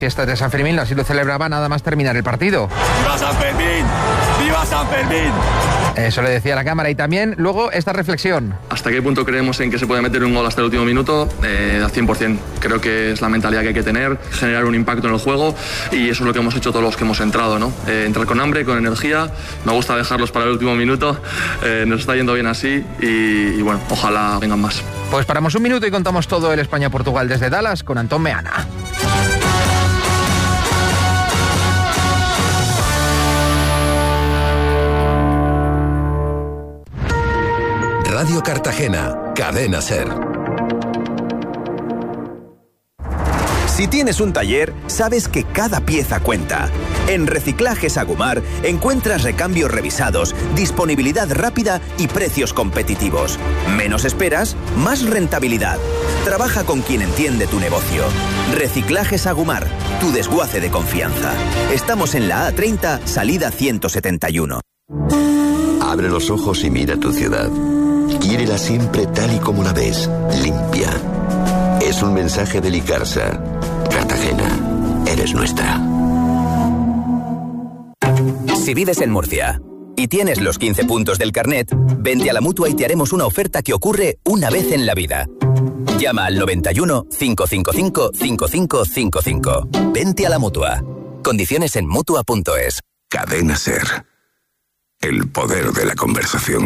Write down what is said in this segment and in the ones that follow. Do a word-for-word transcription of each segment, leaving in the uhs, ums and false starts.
Fiestas de San Fermín, así lo celebraba nada más terminar el partido. ¡Viva San Fermín! ¡Viva San Fermín! Eso le decía a la cámara y también luego esta reflexión. ¿Hasta qué punto creemos en que se puede meter un gol hasta el último minuto? Eh, al cien por ciento. Creo que es la mentalidad que hay que tener, generar un impacto en el juego y eso es lo que hemos hecho todos los que hemos entrado, ¿no? Eh, entrar con hambre, con energía, me gusta dejarlos para el último minuto, eh, nos está yendo bien así y, y bueno, ojalá vengan más. Pues paramos un minuto y contamos todo el España-Portugal desde Dallas con Antón Meana. Radio Cartagena, Cadena SER. Si tienes un taller, sabes que cada pieza cuenta. En Reciclajes Agumar encuentras recambios revisados, disponibilidad rápida y precios competitivos. Menos esperas, más rentabilidad. Trabaja con quien entiende tu negocio. Reciclajes Agumar, tu desguace de confianza. Estamos en la A treinta, salida ciento setenta y uno. Abre los ojos y mira tu ciudad. Quiérela siempre tal y como la ves, limpia. Es un mensaje de Licarsa. Cartagena, eres nuestra. Si vives en Murcia y tienes los quince puntos del carnet, vente a la Mutua y te haremos una oferta que ocurre una vez en la vida. Llama al noventa y uno, cinco cinco cinco, cinco cinco cinco cinco. Vente a la Mutua. Condiciones en Mutua punto es. Cadena SER. El poder de la conversación.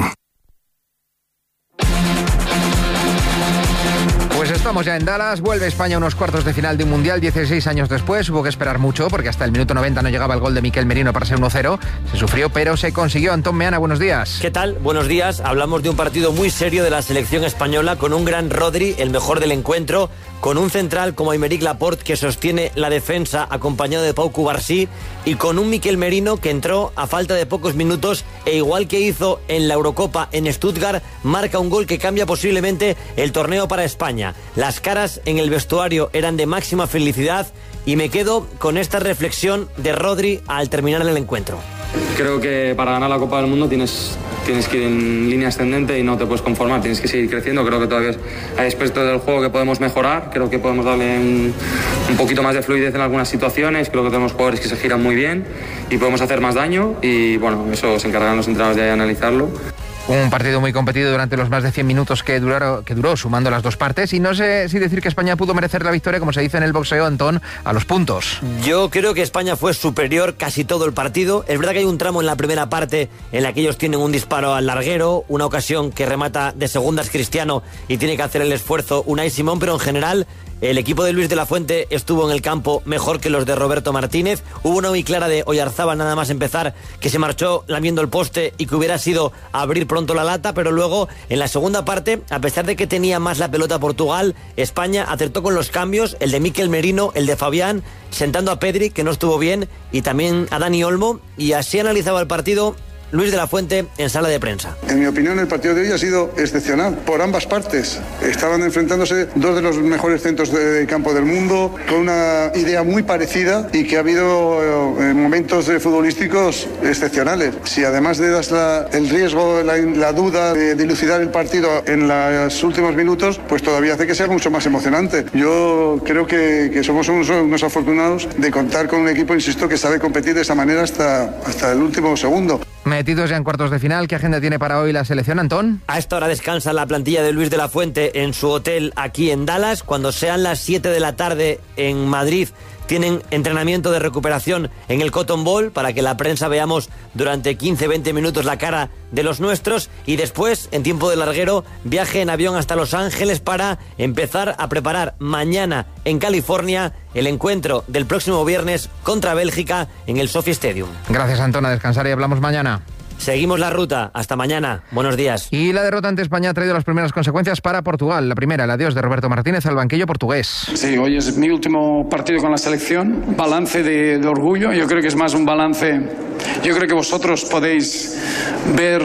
Pues estamos ya en Dallas, vuelve España a unos cuartos de final de un Mundial dieciséis años después. Hubo que esperar mucho porque hasta el minuto noventa no llegaba el gol de Miquel Merino para ser uno cero. Se sufrió, pero se consiguió. Antón Meana, buenos días. ¿Qué tal? Buenos días. Hablamos de un partido muy serio de la selección española con un gran Rodri, el mejor del encuentro, con un central como Aymeric Laporte que sostiene la defensa acompañado de Pau Cubarsí y con un Miquel Merino que entró a falta de pocos minutos e igual que hizo en la Eurocopa en Stuttgart, marca un gol que cambia posiblemente el torneo para España. Las caras en el vestuario eran de máxima felicidad y me quedo con esta reflexión de Rodri al terminar el encuentro. Creo que para ganar la Copa del Mundo tienes, tienes que ir en línea ascendente y no te puedes conformar, tienes que seguir creciendo. Creo que todavía hay aspectos del juego que podemos mejorar, creo que podemos darle un, un poquito más de fluidez en algunas situaciones, creo que tenemos jugadores que se giran muy bien y podemos hacer más daño y bueno, eso se encargan los entrenadores de analizarlo. Un partido muy competido durante los más de cien minutos que, duraron, que duró, sumando las dos partes. Y no sé si decir que España pudo merecer la victoria, como se dice en el boxeo, Antón, a los puntos. Yo creo que España fue superior casi todo el partido. Es verdad que hay un tramo en la primera parte en la que ellos tienen un disparo al larguero, una ocasión que remata de segundas Cristiano y tiene que hacer el esfuerzo Unai Simón, pero en general el equipo de Luis de la Fuente estuvo en el campo mejor que los de Roberto Martínez. Hubo una muy clara de Oyarzábal nada más empezar que se marchó lamiendo el poste y que hubiera sido abrir pronto la lata, pero luego en la segunda parte, a pesar de que tenía más la pelota Portugal, España acertó con los cambios, el de Miquel Merino, el de Fabián, sentando a Pedri, que no estuvo bien, y también a Dani Olmo, y así analizaba el partido Luis de la Fuente en sala de prensa. En mi opinión, el partido de hoy ha sido excepcional por ambas partes. Estaban enfrentándose dos de los mejores centros de campo del mundo, con una idea muy parecida y que ha habido eh, momentos futbolísticos excepcionales. Si además le das la, el riesgo, la, la duda de dilucidar el partido en los últimos minutos, pues todavía hace que sea mucho más emocionante. Yo creo que, que somos unos, unos afortunados de contar con un equipo, insisto, que sabe competir de esa manera hasta, hasta el último segundo. Metidos ya en cuartos de final, ¿qué agenda tiene para hoy la selección, Antón? A esta hora descansa la plantilla de Luis de la Fuente en su hotel aquí en Dallas. Cuando sean las siete de la tarde en Madrid, tienen entrenamiento de recuperación en el Cotton Bowl para que la prensa veamos durante quince a veinte minutos la cara de los nuestros y después, en tiempo de larguero, viaje en avión hasta Los Ángeles para empezar a preparar mañana en California el encuentro del próximo viernes contra Bélgica en el SoFi Stadium. Gracias, Antón, a descansar y hablamos mañana. Seguimos la ruta. Hasta mañana. Buenos días. Y la derrota ante España ha traído las primeras consecuencias para Portugal. La primera, el adiós de Roberto Martínez al banquillo portugués. Sí, hoy es mi último partido con la selección. Balance de, de orgullo. Yo creo que es más un balance. Yo creo que vosotros podéis ver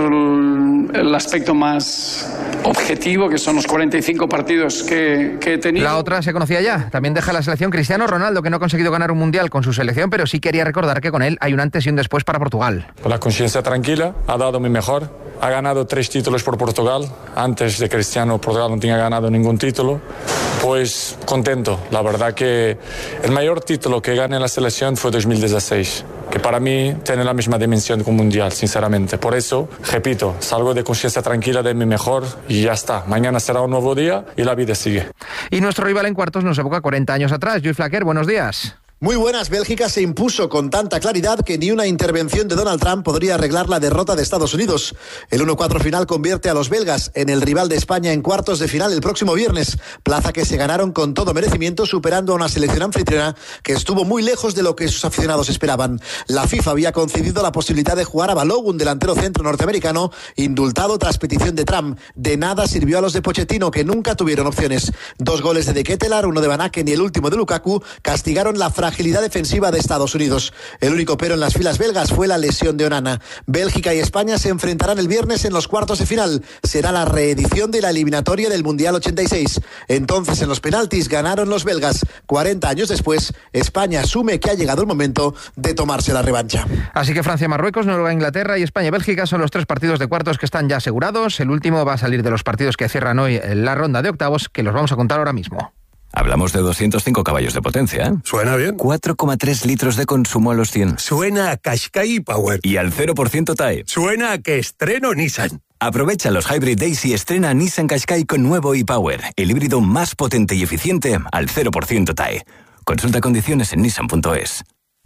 el aspecto más objetivo, que son los cuarenta y cinco partidos que, que he tenido. La otra se conocía ya. También deja la selección Cristiano Ronaldo, que no ha conseguido ganar un mundial con su selección, pero sí quería recordar que con él hay un antes y un después para Portugal. Con la conciencia tranquila, ha dado mi mejor ha ganado tres títulos por Portugal. Antes de Cristiano, Portugal no tenía ganado ningún título. Pues contento. La verdad que el mayor título que gané en la selección fue dos mil dieciséis, que para mí tiene la misma dimensión que un mundial, sinceramente. Por eso, repito, salgo de conciencia tranquila de mi mejor y ya está. Mañana será un nuevo día y la vida sigue. Y nuestro rival en cuartos nos evoca cuarenta años atrás. Lluís Flaquer, buenos días. Muy buenas. Bélgica se impuso con tanta claridad que ni una intervención de Donald Trump podría arreglar la derrota de Estados Unidos. El uno cuatro final convierte a los belgas en el rival de España en cuartos de final el próximo viernes, plaza que se ganaron con todo merecimiento, superando a una selección anfitriona que estuvo muy lejos de lo que sus aficionados esperaban. La FIFA había concedido la posibilidad de jugar a Balogun, delantero centro norteamericano, indultado tras petición de Trump. De nada sirvió a los de Pochettino, que nunca tuvieron opciones. Dos goles de De Ketelaar, uno de Van Aken y el último de Lukaku, castigaron la fragilidad agilidad defensiva de Estados Unidos. El único pero en las filas belgas fue la lesión de Onana. Bélgica y España se enfrentarán el viernes en los cuartos de final. Será la reedición de la eliminatoria del Mundial ochenta y seis. Entonces, en los penaltis ganaron los belgas. cuarenta años después, España asume que ha llegado el momento de tomarse la revancha. Así que Francia, Marruecos, Noruega, Inglaterra y España y Bélgica son los tres partidos de cuartos que están ya asegurados. El último va a salir de los partidos que cierran hoy la ronda de octavos, que los vamos a contar ahora mismo. Hablamos de doscientos cinco caballos de potencia, ¿eh? Suena bien. cuatro coma tres litros de consumo a los cien. Suena a Qashqai Power. Y al cero por ciento T A E. Suena a que estreno Nissan. Aprovecha los Hybrid Days y estrena Nissan Qashqai con nuevo e-Power, el híbrido más potente y eficiente al cero por ciento T A E. Consulta condiciones en nissan punto es.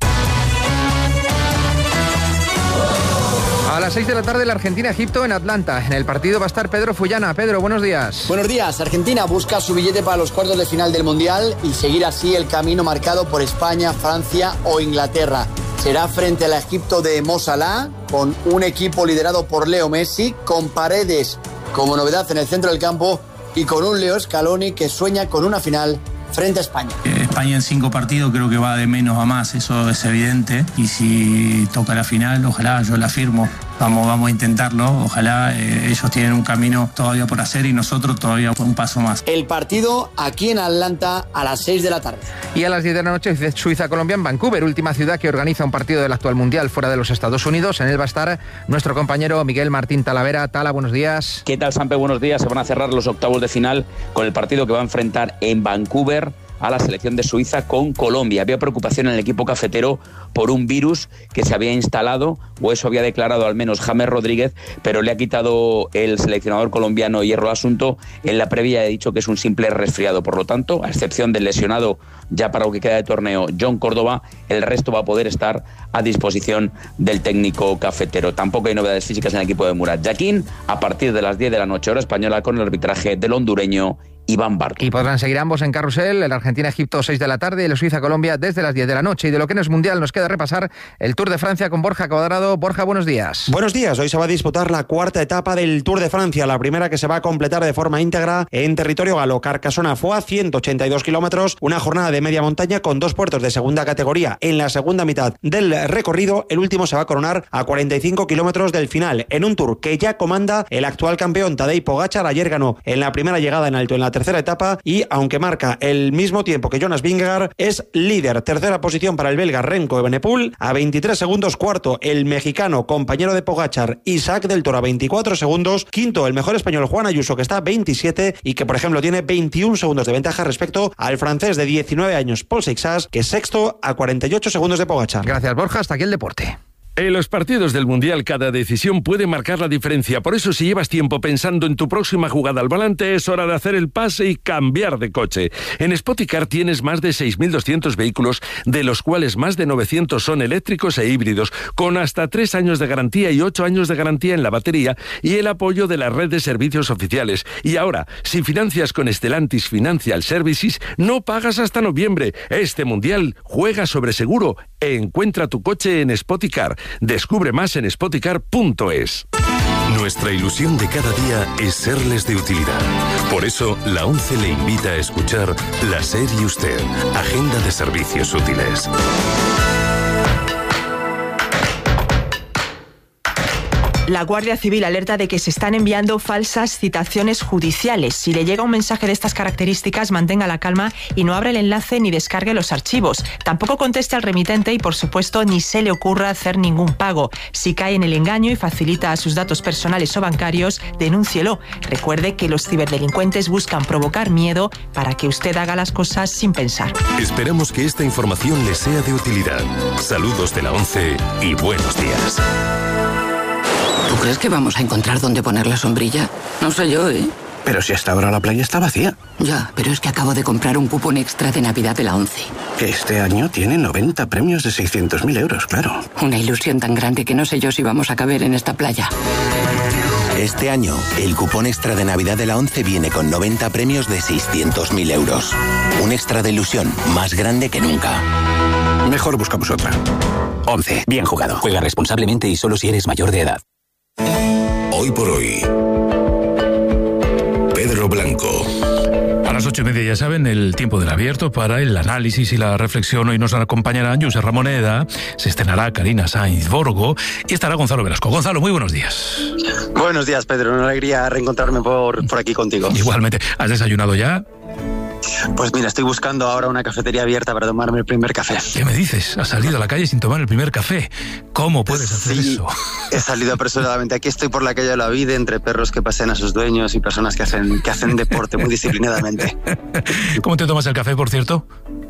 A las seis de la tarde, la Argentina-Egipto en Atlanta. En el partido va a estar Pedro Fullana. Pedro, buenos días. Buenos días. Argentina busca su billete para los cuartos de final del Mundial y seguir así el camino marcado por España, Francia o Inglaterra. Será frente al Egipto de Mo Salah, con un equipo liderado por Leo Messi, con Paredes como novedad en el centro del campo y con un Leo Scaloni que sueña con una final frente a España. España en cinco partidos creo que va de menos a más, eso es evidente. Y si toca la final, ojalá, yo la firmo. Vamos, vamos a intentarlo. Ojalá eh, ellos tienen un camino todavía por hacer y nosotros todavía un paso más. El partido aquí en Atlanta a las seis de la tarde. Y a las diez de la noche, Suiza-Colombia en Vancouver, última ciudad que organiza un partido del actual Mundial fuera de los Estados Unidos. En él va a estar nuestro compañero Miguel Martín Talavera. Tala, buenos días. ¿Qué tal, Sampe? Buenos días. Se van a cerrar los octavos de final con el partido que va a enfrentar en Vancouver a la selección de Suiza con Colombia. Había preocupación en el equipo cafetero por un virus que se había instalado, o eso había declarado al menos James Rodríguez, pero le ha quitado el seleccionador colombiano hierro al asunto. En la previa ha dicho que es un simple resfriado. Por lo tanto, a excepción del lesionado ya para lo que queda de torneo, John Córdoba, el resto va a poder estar a disposición del técnico cafetero. Tampoco hay novedades físicas en el equipo de Murat Yakin a partir de las diez de la noche hora española con el arbitraje del hondureño Iván Barco. Y podrán seguir ambos en carrusel, el Argentina-Egipto seis de la tarde y el Suiza-Colombia desde las diez de la noche. Y de lo que no es mundial nos queda repasar el Tour de Francia con Borja Cuadrado. Borja, buenos días. Buenos días. Hoy se va a disputar la cuarta etapa del Tour de Francia, la primera que se va a completar de forma íntegra en territorio galo. Carcassonne-Foix, ciento ochenta y dos kilómetros, una jornada de media montaña con dos puertos de segunda categoría en la segunda mitad del recorrido. El último se va a coronar a cuarenta y cinco kilómetros del final, en un Tour que ya comanda el actual campeón Tadej Pogačar. Ayer ganó en la primera llegada en alto en la tercera etapa y, aunque marca el mismo tiempo que Jonas Vingegaard, es líder. Tercera posición para el belga Remco Evenepoel, a veintitrés segundos. Cuarto, el mexicano, compañero de Pogačar, Isaac del Toro, a veinticuatro segundos. Quinto, el mejor español Juan Ayuso, que está a veintisiete y que, por ejemplo, tiene veintiún segundos de ventaja respecto al francés de diecinueve años, Paul Seixas, que es sexto a cuarenta y ocho segundos de Pogačar. Gracias, Borja. Hasta aquí el deporte. En los partidos del Mundial cada decisión puede marcar la diferencia. Por eso, si llevas tiempo pensando en tu próxima jugada al volante, es hora de hacer el pase y cambiar de coche. En Spoticar tienes más de seis mil doscientos vehículos, de los cuales más de novecientos son eléctricos e híbridos, con hasta tres años de garantía y ocho años de garantía en la batería y el apoyo de la red de servicios oficiales. Y ahora, si financias con Stellantis Financial Services, no pagas hasta noviembre. Este Mundial juega sobre seguro. Encuentra tu coche en Spoticar. Descubre más en spoticar punto es. Nuestra ilusión de cada día es serles de utilidad. Por eso, la ONCE le invita a escuchar La SER y Usted, Agenda de Servicios Útiles. La Guardia Civil alerta de que se están enviando falsas citaciones judiciales. Si le llega un mensaje de estas características, mantenga la calma y no abra el enlace ni descargue los archivos. Tampoco conteste al remitente y, por supuesto, ni se le ocurra hacer ningún pago. Si cae en el engaño y facilita sus datos personales o bancarios, denúncielo. Recuerde que los ciberdelincuentes buscan provocar miedo para que usted haga las cosas sin pensar. Esperamos que esta información le sea de utilidad. Saludos de la ONCE y buenos días. ¿Tú crees que vamos a encontrar dónde poner la sombrilla? No sé yo, ¿eh? Pero si hasta ahora la playa está vacía. Ya, pero es que acabo de comprar un cupón extra de Navidad de la ONCE. Que este año tiene noventa premios de seiscientos mil euros, claro. Una ilusión tan grande que no sé yo si vamos a caber en esta playa. Este año, el cupón extra de Navidad de la ONCE viene con noventa premios de seiscientos mil euros. Un extra de ilusión más grande que nunca. Mejor buscamos otra. ONCE, bien jugado. Juega responsablemente y solo si eres mayor de edad. Hoy por hoy, Pedro Blanco. A las ocho y media, ya saben, el tiempo del abierto para el análisis y la reflexión. Hoy nos acompañarán José Ramoneda, se estrenará Karina Sainz Borgo y estará Gonzalo Velasco. Gonzalo, muy buenos días. Buenos días, Pedro. Una alegría reencontrarme por, por aquí contigo. Igualmente. ¿Has desayunado ya? Pues mira, estoy buscando ahora una cafetería abierta para tomarme el primer café. ¿Qué me dices? ¿Has salido a la calle sin tomar el primer café? ¿Cómo puedes hacer sí, eso? He salido apresuradamente. Aquí estoy por la calle de la vida, entre perros que pasean a sus dueños y personas que hacen, que hacen deporte muy disciplinadamente. ¿Cómo te tomas el café, por cierto?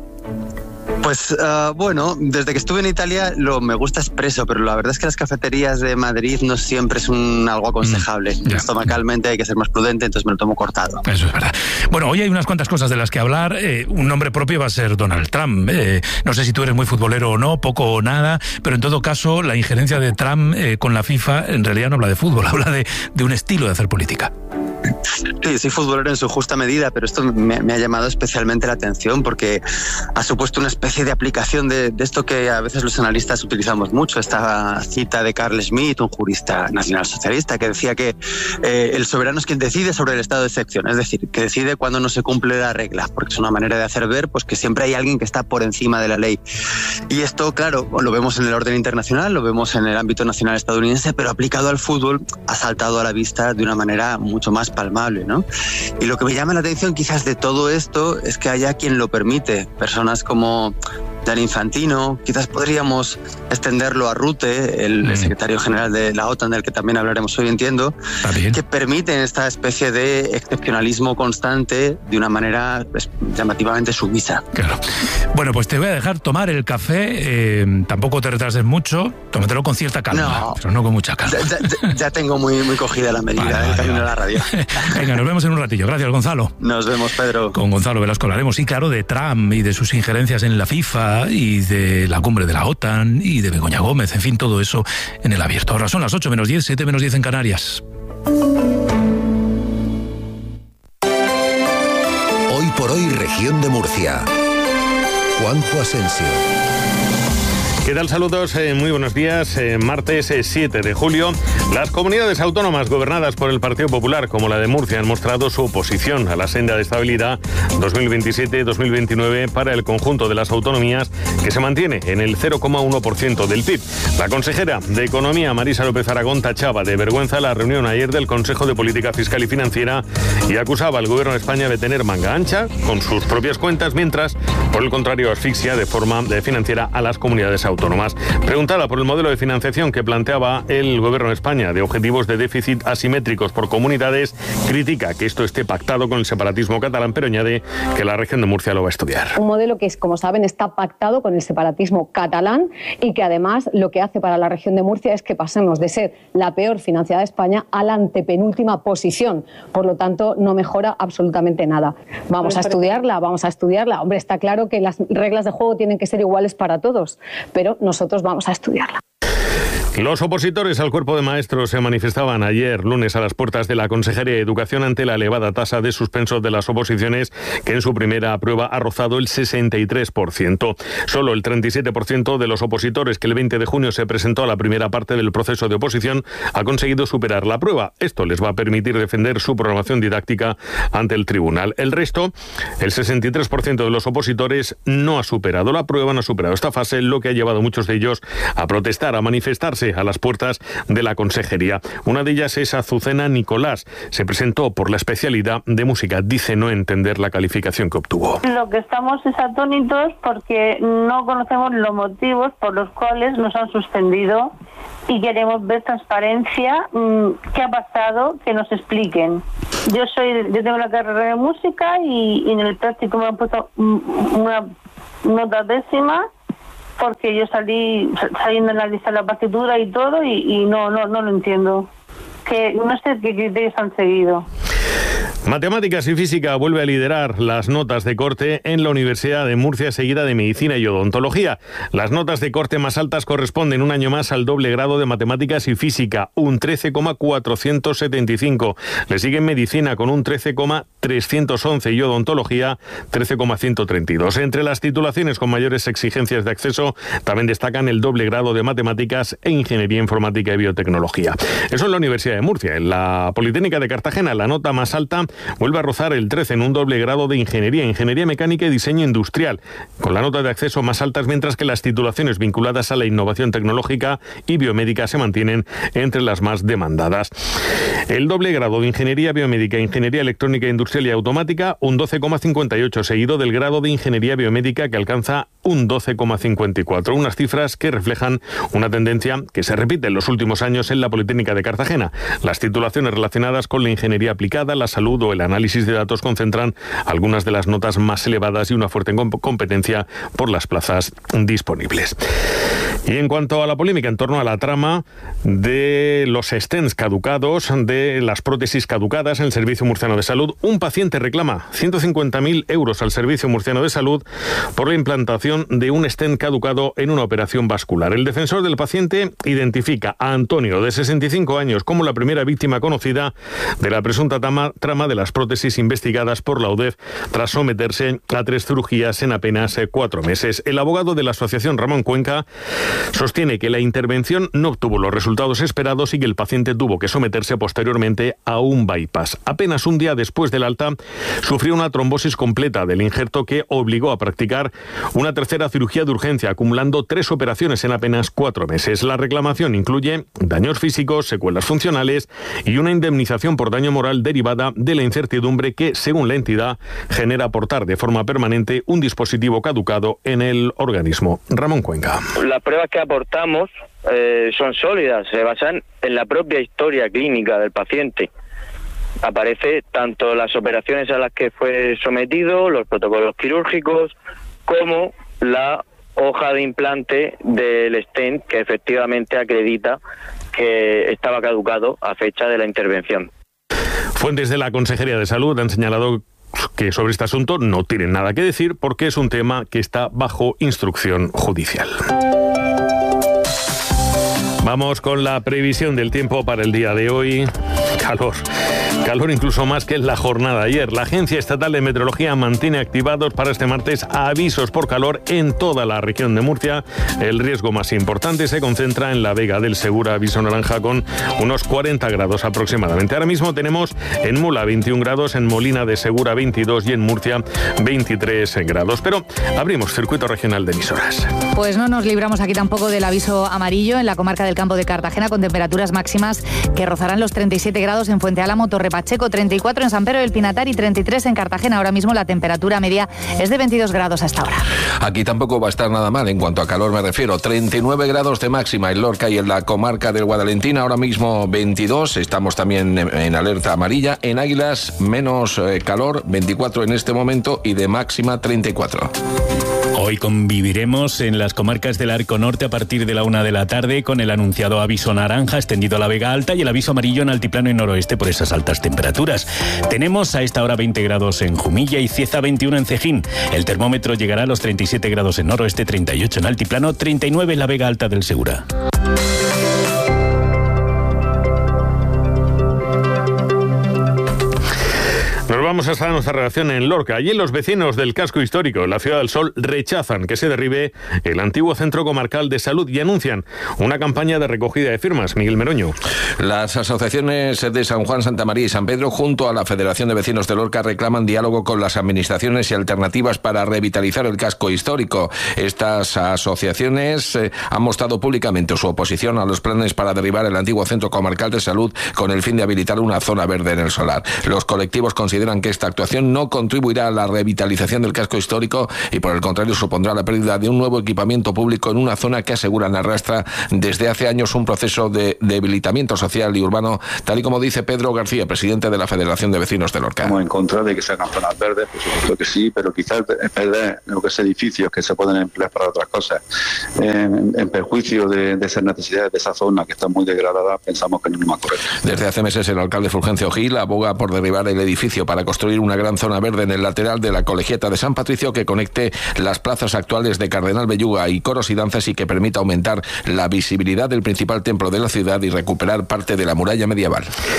Pues uh, bueno, desde que estuve en Italia lo me gusta expreso, pero la verdad es que las cafeterías de Madrid no siempre es un algo aconsejable. Mm, Estomacalmente hay que ser más prudente, entonces me lo tomo cortado. Eso es verdad. Bueno, hoy hay unas cuantas cosas de las que hablar. Eh, un nombre propio va a ser Donald Trump. Eh, no sé si tú eres muy futbolero o no, poco o nada, pero en todo caso la injerencia de Trump eh, con la FIFA en realidad no habla de fútbol, habla de, de un estilo de hacer política. Sí, soy futbolero en su justa medida, pero esto me, me ha llamado especialmente la atención porque ha supuesto una especie de aplicación de, de esto que a veces los analistas utilizamos mucho, esta cita de Carl Schmitt, un jurista nacionalsocialista, que decía que eh, el soberano es quien decide sobre el estado de excepción, es decir, que decide cuando no se cumple la regla, porque es una manera de hacer ver pues, que siempre hay alguien que está por encima de la ley. Y esto, claro, lo vemos en el orden internacional, lo vemos en el ámbito nacional estadounidense, pero aplicado al fútbol ha saltado a la vista de una manera mucho más palmable, ¿no? Y lo que me llama la atención quizás de todo esto es que haya quien lo permite, personas como Gianni Infantino, quizás podríamos extenderlo a Rutte, el mm. secretario general de la OTAN, del que también hablaremos hoy, entiendo, que permiten esta especie de excepcionalismo constante de una manera pues, llamativamente sumisa. Claro. Bueno, pues te voy a dejar tomar el café, eh, tampoco te retrases mucho, tómatelo con cierta calma, no, pero no con mucha calma. Ya, ya, ya tengo muy, muy cogida la medida, vale, el vale, camino vale. de la radio. Venga, nos vemos en un ratillo. Gracias, Gonzalo. Nos vemos, Pedro. Con Gonzalo Velasco hablaremos, sí, claro, de Trump y de sus injerencias en la FIFA y de la cumbre de la OTAN y de Begoña Gómez, en fin, todo eso en el abierto. Ahora son las ocho menos diez, siete menos diez en Canarias. Hoy por hoy, región de Murcia. Juanjo Asensio. ¿Qué tal? Saludos, eh, muy buenos días. Eh, martes eh, siete de julio. Las comunidades autónomas gobernadas por el Partido Popular, como la de Murcia, han mostrado su oposición a la senda de estabilidad dos mil veintisiete dos mil veintinueve para el conjunto de las autonomías, que se mantiene en el cero coma uno por ciento del P I B. La consejera de Economía, Marisa López Aragón, tachaba de vergüenza la reunión ayer del Consejo de Política Fiscal y Financiera y acusaba al Gobierno de España de tener manga ancha con sus propias cuentas, mientras, por el contrario, asfixia de forma de financiera a las comunidades autónomas. autónomas. Preguntada por el modelo de financiación que planteaba el Gobierno de España de objetivos de déficit asimétricos por comunidades, critica que esto esté pactado con el separatismo catalán, pero añade que la región de Murcia lo va a estudiar. Un modelo que, como saben, está pactado con el separatismo catalán y que además lo que hace para la región de Murcia es que pasemos de ser la peor financiada de España a la antepenúltima posición. Por lo tanto, no mejora absolutamente nada. Vamos a estudiarla, vamos a estudiarla. Hombre, está claro que las reglas de juego tienen que ser iguales para todos, pero nosotros vamos a estudiarla. Los opositores al cuerpo de maestros se manifestaban ayer lunes a las puertas de la Consejería de Educación ante la elevada tasa de suspenso de las oposiciones, que en su primera prueba ha rozado el sesenta y tres por ciento. Solo el treinta y siete por ciento de los opositores que el veinte de junio se presentó a la primera parte del proceso de oposición ha conseguido superar la prueba. Esto les va a permitir defender su programación didáctica ante el tribunal. El resto, el sesenta y tres por ciento de los opositores, no ha superado la prueba, no ha superado esta fase, lo que ha llevado a muchos de ellos a protestar, a manifestarse. presentarse a las puertas de la consejería. Una de ellas es Azucena Nicolás. Se presentó por la especialidad de música. Dice no entender la calificación que obtuvo. Lo que estamos es atónitos porque no conocemos los motivos por los cuales nos han suspendido y queremos ver transparencia, mmm, qué ha pasado, que nos expliquen. Yo soy, yo tengo la carrera de música y, y en el práctico me han puesto una nota décima porque yo salí saliendo en la lista de la partitura y todo y, y no, no, no lo entiendo. Que no sé qué criterios han seguido. Matemáticas y física vuelve a liderar las notas de corte en la Universidad de Murcia, seguida de medicina y odontología. Las notas de corte más altas corresponden un año más al doble grado de matemáticas y física, un trece coma cuatrocientos setenta y cinco. Le sigue medicina con un trece coma trescientos once y odontología trece coma ciento treinta y dos. Entre las titulaciones con mayores exigencias de acceso también destacan el doble grado de matemáticas e ingeniería informática y biotecnología. Eso en la Universidad de Murcia. En la Politécnica de Cartagena, la nota más alta vuelve a rozar el trece en un doble grado de ingeniería, ingeniería mecánica y diseño industrial, con la nota de acceso más altas, mientras que las titulaciones vinculadas a la innovación tecnológica y biomédica se mantienen entre las más demandadas. El doble grado de ingeniería biomédica, ingeniería electrónica industrial y automática, un doce coma cincuenta y ocho, seguido del grado de ingeniería biomédica que alcanza un doce coma cincuenta y cuatro, unas cifras que reflejan una tendencia que se repite en los últimos años en la Politécnica de Cartagena. Las titulaciones relacionadas con la ingeniería aplicada, la salud o el análisis de datos concentran algunas de las notas más elevadas y una fuerte competencia por las plazas disponibles. Y en cuanto a la polémica en torno a la trama de los stents caducados, de las prótesis caducadas en el Servicio Murciano de Salud, un paciente reclama ciento cincuenta mil euros al Servicio Murciano de Salud por la implantación de un stent caducado en una operación vascular. El defensor del paciente identifica a Antonio, de sesenta y cinco años, como la primera víctima conocida de la presunta trama, trama de las prótesis investigadas por la U D E F tras someterse a tres cirugías en apenas cuatro meses. El abogado de la asociación, Ramón Cuenca, sostiene que la intervención no obtuvo los resultados esperados y que el paciente tuvo que someterse posteriormente a un bypass. Apenas un día después del alta, sufrió una trombosis completa del injerto que obligó a practicar una tercera cirugía de urgencia, acumulando tres operaciones en apenas cuatro meses. La reclamación incluye daños físicos, secuelas funcionales y una indemnización por daño moral derivada de la incertidumbre que, según la entidad, genera aportar de forma permanente un dispositivo caducado en el organismo. Ramón Cuenca. Las pruebas que aportamos eh, son sólidas, se basan en la propia historia clínica del paciente. Aparece tanto las operaciones a las que fue sometido, los protocolos quirúrgicos, como la hoja de implante del stent que efectivamente acredita que estaba caducado a fecha de la intervención. Fuentes de la Consejería de Salud han señalado que sobre este asunto no tienen nada que decir porque es un tema que está bajo instrucción judicial. Vamos con la previsión del tiempo para el día de hoy. Calor. Calor incluso más que en la jornada de ayer. La Agencia Estatal de Meteorología mantiene activados para este martes avisos por calor en toda la región de Murcia. El riesgo más importante se concentra en la Vega del Segura, aviso naranja con unos cuarenta grados aproximadamente. Ahora mismo tenemos en Mula veintiún grados, en Molina de Segura veintidós y en Murcia veintitrés grados. Pero abrimos circuito regional de emisoras. Pues no nos libramos aquí tampoco del aviso amarillo en la comarca del Campo de Cartagena, con temperaturas máximas que rozarán los treinta y siete grados en Fuente Álamo, Torre Pacheco, treinta y cuatro en San Pedro del Pinatar y treinta y tres en Cartagena. Ahora mismo la temperatura media es de veintidós grados hasta ahora. Aquí tampoco va a estar nada mal en cuanto a calor me refiero. treinta y nueve grados de máxima en Lorca y en la comarca del Guadalentín. Ahora mismo veintidós. Estamos también en, en alerta amarilla. En Águilas menos eh, calor, veinticuatro en este momento y de máxima treinta y cuatro. Hoy conviviremos en las comarcas del Arco Norte a partir de la una de la tarde con el anunciado aviso naranja extendido a la Vega Alta y el aviso amarillo en Altiplano y Noroeste por esas altas temperaturas. Tenemos a esta hora veinte grados en Jumilla y Cieza veintiuno en Cejín. El termómetro llegará a los treinta y siete grados en Noroeste, treinta y ocho en Altiplano, treinta y nueve en la Vega Alta del Segura. Nos vamos vamos hasta nuestra redacción en Lorca. Allí los vecinos del casco histórico, la Ciudad del Sol, rechazan que se derribe el antiguo Centro Comarcal de Salud y anuncian una campaña de recogida de firmas. Miguel Meroño. Las asociaciones de San Juan, Santa María y San Pedro, junto a la Federación de Vecinos de Lorca, reclaman diálogo con las administraciones y alternativas para revitalizar el casco histórico. Estas asociaciones eh, han mostrado públicamente su oposición a los planes para derribar el antiguo Centro Comarcal de Salud con el fin de habilitar una zona verde en el solar. Los colectivos consideran que esta actuación no contribuirá a la revitalización del casco histórico y por el contrario supondrá la pérdida de un nuevo equipamiento público en una zona que aseguran arrastra desde hace años un proceso de debilitamiento social y urbano, tal y como dice Pedro García, presidente de la Federación de Vecinos de Lorca. Estamos en contra de que se hagan zonas verdes, por supuesto que sí, pero quizás perder lo que es edificios que se pueden emplear para otras cosas en, en perjuicio de, de esas necesidades de esa zona que está muy degradada, pensamos que no es más correcto. Desde hace meses el alcalde Fulgencio Gil aboga por derribar el edificio para construir una gran zona verde en el lateral de la colegiata de San Patricio que conecte las plazas actuales de Cardenal Belluga y Coros y Danzas y que permita aumentar la visibilidad del principal templo de la ciudad y recuperar parte de la muralla medieval.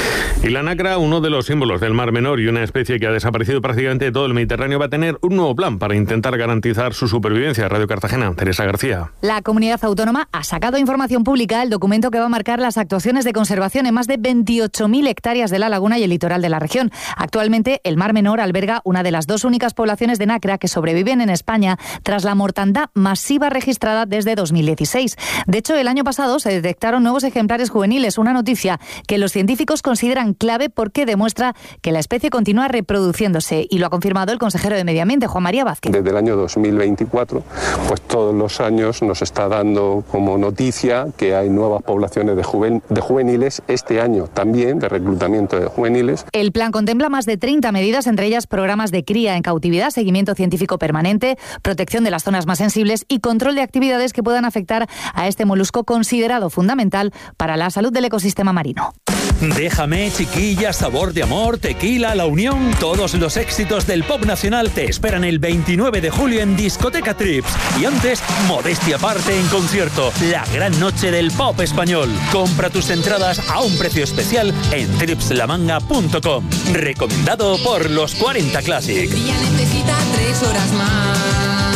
Y la nacra, uno de los símbolos del Mar Menor y una especie que ha desaparecido prácticamente de todo el Mediterráneo, va a tener un nuevo plan para intentar garantizar su supervivencia. Radio Cartagena, Teresa García. La comunidad autónoma ha sacado a información pública el documento que va a marcar las actuaciones de conservación en más de veintiocho mil hectáreas de la laguna y el litoral de la región. Actualmente, el Mar Menor alberga una de las dos únicas poblaciones de nacra que sobreviven en España tras la mortandad masiva registrada desde dos mil dieciséis. De hecho, el año pasado se detectaron nuevos ejemplares juveniles, una noticia que los científicos consideran clave porque demuestra que la especie continúa reproduciéndose y lo ha confirmado el consejero de Medio Ambiente, Juan María Vázquez. Desde el año dos mil veinticuatro, pues todos los años nos está dando como noticia que hay nuevas poblaciones de, juven, de juveniles, este año también de reclutamiento de juveniles. El plan contempla más de treinta medidas, entre ellas programas de cría en cautividad, seguimiento científico permanente, protección de las zonas más sensibles y control de actividades que puedan afectar a este molusco considerado fundamental para la salud del ecosistema marino. Déjame, chiquilla, sabor de amor, tequila, la unión, todos los éxitos del pop nacional te esperan el veintinueve de julio en Discoteca Trips. Y antes, modestia aparte en concierto, la gran noche del pop español. Compra tus entradas a un precio especial en trips la manga punto com. Recomendado por los cuarenta Classic. Ella necesita tres horas más.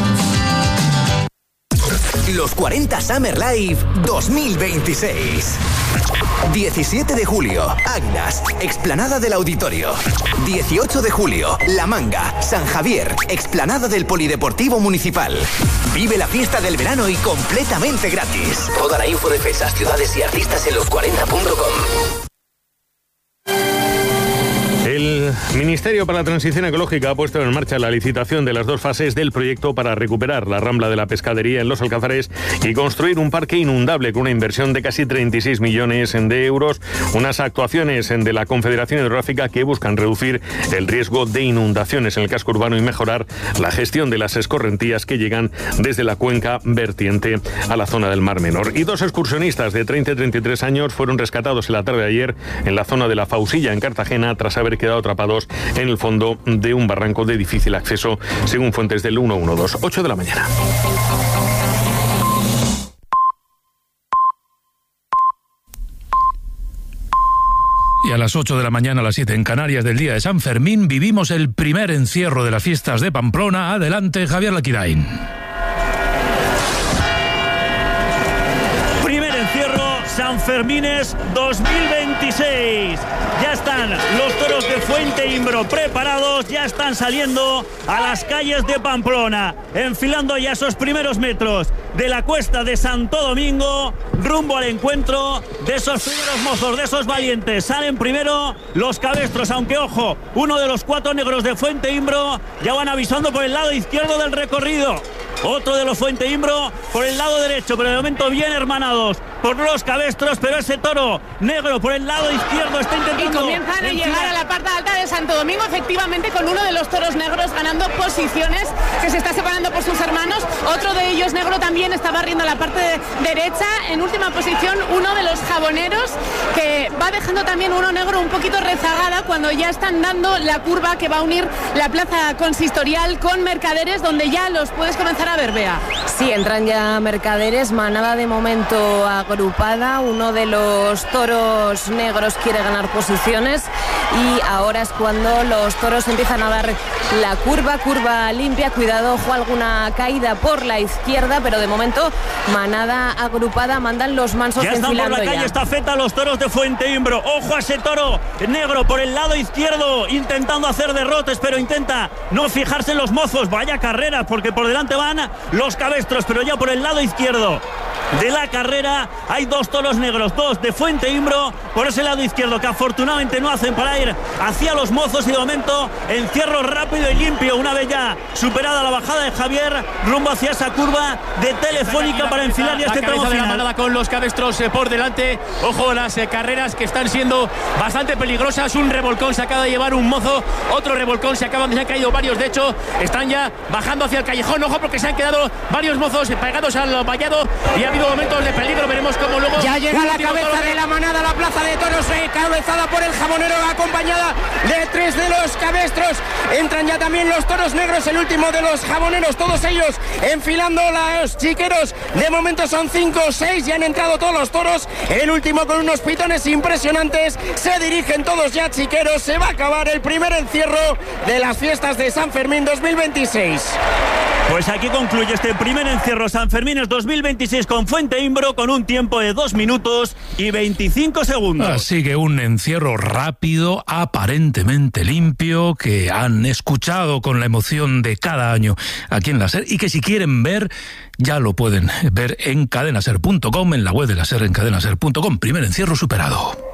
Los cuarenta Summer Live dos mil veintiséis. diecisiete de julio, Águilas, Explanada del Auditorio. dieciocho de julio, La Manga, San Javier, Explanada del Polideportivo Municipal. Vive la fiesta del verano y completamente gratis. Toda la info de fechas, ciudades y artistas en los cuarenta punto com. El Ministerio para la Transición Ecológica ha puesto en marcha la licitación de las dos fases del proyecto para recuperar la Rambla de la Pescadería en Los Alcázares y construir un parque inundable con una inversión de casi treinta y seis millones de euros. Unas actuaciones de la Confederación Hidrográfica que buscan reducir el riesgo de inundaciones en el casco urbano y mejorar la gestión de las escorrentías que llegan desde la cuenca vertiente a la zona del Mar Menor. Y dos excursionistas de treinta y treinta y tres años fueron rescatados en la tarde de ayer en la zona de la Fausilla, en Cartagena, tras haber quedado atrapados en el fondo de un barranco de difícil acceso, según fuentes del ciento doce. ocho de la mañana. Y a las ocho de la mañana, a las siete en Canarias del día de San Fermín, vivimos el primer encierro de las fiestas de Pamplona. Adelante, Javier Laquirain. Primer encierro, San Fermines dos mil veintiséis. Ya están los toros de Fuente Imbro preparados, ya están saliendo a las calles de Pamplona, enfilando ya esos primeros metros de la cuesta de Santo Domingo, rumbo al encuentro de esos primeros mozos, de esos valientes. Salen primero los cabestros, aunque ojo, uno de los cuatro negros de Fuente Imbro ya van avisando por el lado izquierdo del recorrido. Otro de los Fuente Imbro por el lado derecho, pero de momento bien hermanados por los cabestros, pero ese toro negro por el lado izquierdo está intentando... Y comienzan a llegar a la parte alta de Santo Domingo, efectivamente con uno de los toros negros ganando posiciones, que se está separando por sus hermanos. Otro de ellos negro también está barriendo la parte de derecha. En última posición, uno de los jaboneros, que va dejando también uno negro un poquito rezagada cuando ya están dando la curva que va a unir la plaza consistorial con Mercaderes, donde ya los puedes comenzar a A ver, vea. Sí, entran ya mercaderes, manada de momento agrupada, uno de los toros negros quiere ganar posiciones y ahora es cuando los toros empiezan a dar la curva, curva limpia, cuidado, ojo, alguna caída por la izquierda, pero de momento manada agrupada, mandan los mansos ya están enfilando por la calle ya. estafeta los toros de Fuenteimbro, ojo a ese toro negro por el lado izquierdo, intentando hacer derrotes, pero intenta no fijarse en los mozos, vaya carreras, porque por delante van los cabestros, pero ya por el lado izquierdo de la carrera hay dos toros negros, dos de Fuenteimbro por ese lado izquierdo, que afortunadamente no hacen para ir hacia los mozos, y de momento encierro rápido y limpio, una vez ya superada la bajada de Javier, rumbo hacia esa curva de Telefónica para enfilar ya este tramo de la final. manada con los cabestros eh, por delante, ojo las eh, carreras que están siendo bastante peligrosas, un revolcón se acaba de llevar un mozo, otro revolcón se acaban de se han caído varios, de hecho están ya bajando hacia el callejón, ojo porque se han quedado varios mozos pegados al vallado y ha habido momentos de peligro, veremos cómo luego ya llega la cabeza de la manada a la plaza de toros, eh, cabezada por el jamonero, acompañada de tres de los cabestros. Entran ya también los toros negros, el último de los jamoneros, todos ellos enfilando los chiqueros. De momento son cinco o seis, ya han entrado todos los toros, el último con unos pitones impresionantes, se dirigen todos ya chiqueros, se va a acabar el primer encierro de las fiestas de San Fermín dos mil veintiséis. Pues aquí concluye este primer encierro San Fermines dos mil veintiséis con Fuenteimbro, con un tiempo de dos minutos y veinticinco segundos. Así que un encierro rápido, aparentemente limpio, que han escuchado con la emoción de cada año aquí en la SER, y que si quieren ver, ya lo pueden ver en cadenaser punto com, en la web de la SER, en cadenaser punto com. Primer encierro superado.